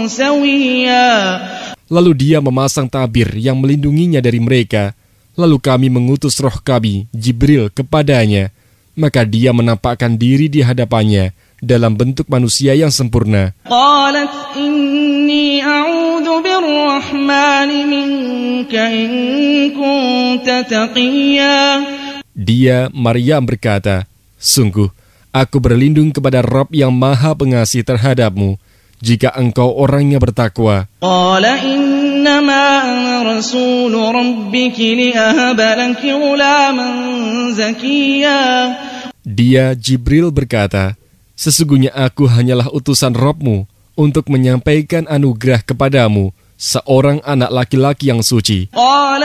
سويا. Lalu dia memasang tabir yang melindunginya dari mereka. Lalu kami mengutus roh kami, Jibril, kepadanya. Maka dia menampakkan diri di hadapannya dalam bentuk manusia yang sempurna. قالت إني أعوذ بالرحمن منك إن كنت تقيا. Dia, Maryam, berkata, sungguh, aku berlindung kepada Rabb yang maha pengasih terhadapmu, jika engkau orang yang bertakwa. قال إنما أنا رسول ربك لأهب لك غلاما زكيا. Dia, Jibril, berkata, sesungguhnya aku hanyalah utusan Rabb-mu untuk menyampaikan anugerah kepadamu, seorang anak laki-laki yang suci. قال